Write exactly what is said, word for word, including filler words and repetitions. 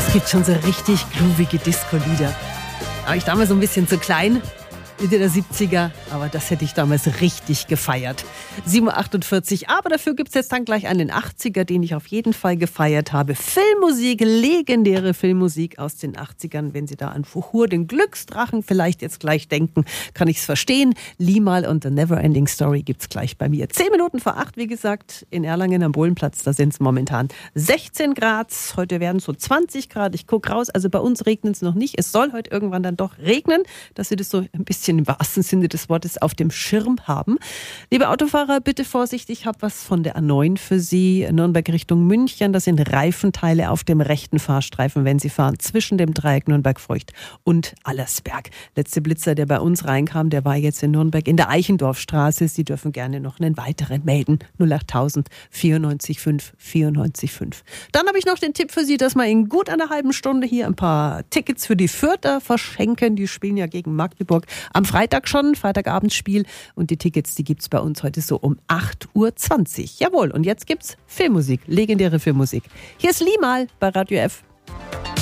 Es gibt schon so richtig groovige Disco-Lieder. Da war ich damals so ein bisschen zu klein, Mitte der siebziger, aber das hätte ich damals richtig gefeiert. sieben Uhr achtundvierzig, aber dafür gibt es jetzt dann gleich einen achtziger, den ich auf jeden Fall gefeiert habe. Filmmusik, legendäre Filmmusik aus den achtzigern. Wenn Sie da an Fuchur, den Glücksdrachen vielleicht jetzt gleich denken, kann ich es verstehen. Limahl und The Neverending Story gibt es gleich bei mir. Zehn Minuten vor acht, wie gesagt, in Erlangen am Bohlenplatz, da sind es momentan sechzehn Grad. Heute werden es so zwanzig Grad. Ich gucke raus, also bei uns regnet es noch nicht. Es soll heute irgendwann dann doch regnen, dass Sie das so ein bisschen im wahrsten Sinne des Wortes auf dem Schirm haben. Liebe Autofahrer, bitte Vorsicht, ich habe was von der A neun für Sie. Nürnberg Richtung München, das sind Reifenteile auf dem rechten Fahrstreifen, wenn Sie fahren, zwischen dem Dreieck Nürnberg-Feucht und Allersberg. Letzte Blitzer, der bei uns reinkam, der war jetzt in Nürnberg in der Eichendorfstraße. Sie dürfen gerne noch einen weiteren melden. null achttausend vierundneunzig fünf vierundneunzig fünf. Dann habe ich noch den Tipp für Sie, dass wir in gut einer halben Stunde hier ein paar Tickets für die Fürther verschenken. Die spielen ja gegen Magdeburg am Freitag schon, Freitagabendspiel. Und die Tickets, die gibt's bei uns heute so um acht Uhr zwanzig. Jawohl, und jetzt gibt's Filmmusik, legendäre Filmmusik. Hier ist Limahl bei Radio F.